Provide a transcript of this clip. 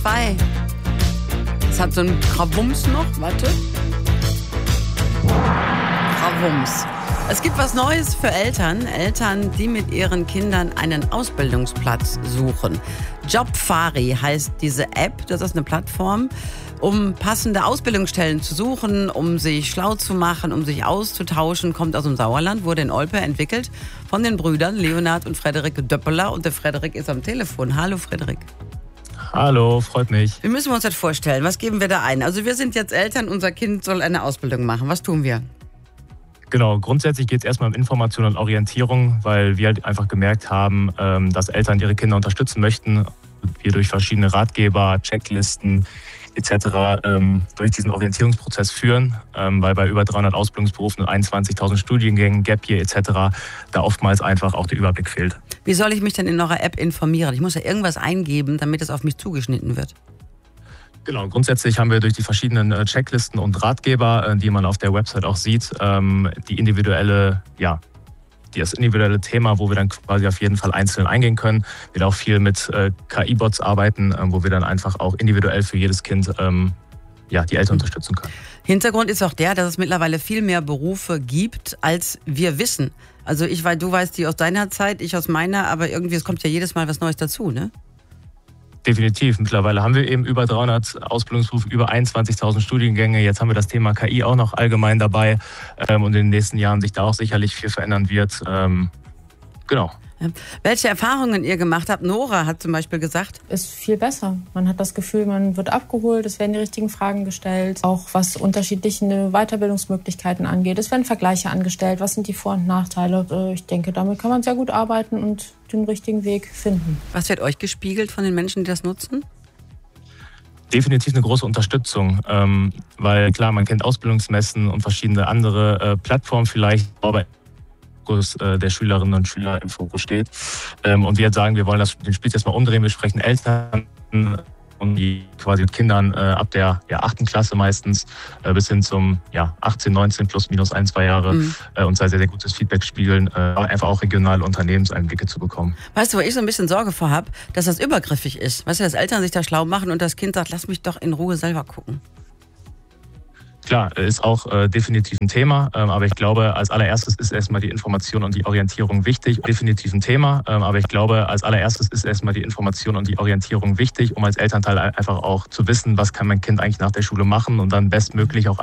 2. Es hat so einen Krawums noch, warte. Krawums. Es gibt was Neues für Eltern, die mit ihren Kindern einen Ausbildungsplatz suchen. Jobfari heißt diese App, das ist eine Plattform, um passende Ausbildungsstellen zu suchen, um sich schlau zu machen, um sich auszutauschen, kommt aus dem Sauerland, wurde in Olpe entwickelt von den Brüdern Leonhard und Frederik Döppeler. Und der Frederik ist am Telefon. Hallo Frederik. Hallo, freut mich. Wie müssen wir uns das vorstellen? Was geben wir da ein? Also wir sind jetzt Eltern, unser Kind soll eine Ausbildung machen. Was tun wir? Genau, grundsätzlich geht es erstmal um Information und Orientierung, weil wir halt einfach gemerkt haben, dass Eltern ihre Kinder unterstützen möchten. Wir durch verschiedene Ratgeber, Checklisten etc. Durch diesen Orientierungsprozess führen, weil bei über 300 Ausbildungsberufen und 21.000 Studiengängen, Gap Year etc. da oftmals einfach auch der Überblick fehlt. Wie soll ich mich denn in eurer App informieren? Ich muss ja irgendwas eingeben, damit es auf mich zugeschnitten wird. Genau, grundsätzlich haben wir durch die verschiedenen Checklisten und Ratgeber, die man auf der Website auch sieht, das individuelle Thema, wo wir dann quasi auf jeden Fall einzeln eingehen können. Wir da auch viel mit KI-Bots arbeiten, wo wir dann einfach auch individuell für jedes Kind die Eltern unterstützen können. Hintergrund ist auch der, dass es mittlerweile viel mehr Berufe gibt, als wir wissen. Also du weißt die aus deiner Zeit, ich aus meiner, aber irgendwie es kommt ja jedes Mal was Neues dazu, ne? Definitiv. Mittlerweile haben wir eben über 300 Ausbildungsberufe, über 21.000 Studiengänge. Jetzt haben wir das Thema KI auch noch allgemein dabei und in den nächsten Jahren sich da auch sicherlich viel verändern wird. Genau. Welche Erfahrungen ihr gemacht habt? Nora hat zum Beispiel gesagt. Ist viel besser. Man hat das Gefühl, man wird abgeholt, es werden die richtigen Fragen gestellt. Auch was unterschiedliche Weiterbildungsmöglichkeiten angeht. Es werden Vergleiche angestellt. Was sind die Vor- und Nachteile? Ich denke, damit kann man sehr gut arbeiten und den richtigen Weg finden. Was wird euch gespiegelt von den Menschen, die das nutzen? Definitiv eine große Unterstützung, weil klar, man kennt Ausbildungsmessen und verschiedene andere Plattformen vielleicht, aber der Schülerinnen und Schüler im Fokus steht. Und wir sagen, wir wollen den Spieß jetzt mal umdrehen. Wir sprechen Eltern und die quasi mit Kindern ab der 8. Klasse meistens bis hin zum 18, 19 plus minus 1, 2 Jahre und sehr, sehr gutes Feedback spiegeln, einfach auch regionale Unternehmenseinblicke zu bekommen. Weißt du, wo ich so ein bisschen Sorge vor habe, dass das übergriffig ist. Weißt du, dass Eltern sich da schlau machen und das Kind sagt, lass mich doch in Ruhe selber gucken. Klar, ist auch definitiv ein Thema, aber ich glaube, als allererstes ist erstmal die Information und die Orientierung wichtig. Definitiv ein Thema, aber ich glaube, als allererstes ist erstmal die Information und die Orientierung wichtig, um als Elternteil einfach auch zu wissen, was kann mein Kind eigentlich nach der Schule machen und dann bestmöglich auch